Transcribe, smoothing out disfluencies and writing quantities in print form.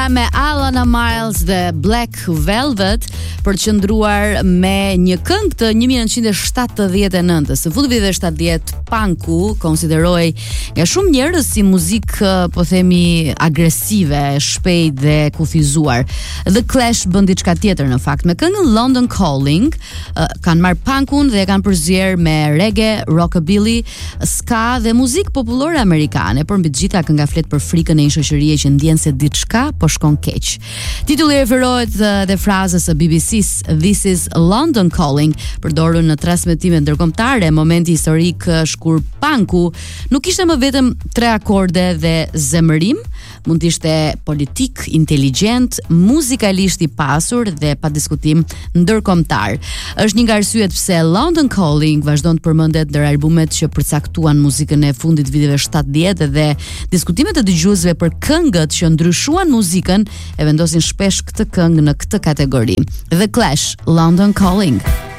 Me Alana Miles dhe Black Velvet për të qëndruar me një këngë të 1979. Së fundi viteve 70, punku konsideroi nga shumë njerëz si muzikë, po themi, agresive, shpejt dhe kufizuar. The Clash bën diçka tjetër në fakt. Me këngën London Calling kanë marrë punkun dhe e kanë përzier me reggae, rockabilly, ska dhe muzikë popullore amerikane, por mbi të gjitha kënga flet për frikën e një shoqërie që ndjen se diçka po shkon keq. Titulli referohet dhe frazës së BBC-s This is London Calling, përdorur në transmetime ndërkombëtare, momenti historik kur punku nuk ishte më vetëm 3 akorde dhe zemërim, mund të ishte politik, inteligjent, muzikalisht i pasur dhe pa diskutim ndërkombëtar. Është një nga arsyet pse London Calling vazhdon të përmendet ndër albumet që përcaktuan muzikën e fundit viteve 70 dhe diskutimet e dëgjuesve për këngët që ndryshuan muzikën e vendosin shpesh këtë këngë në këtë kategori. The Clash, London Calling.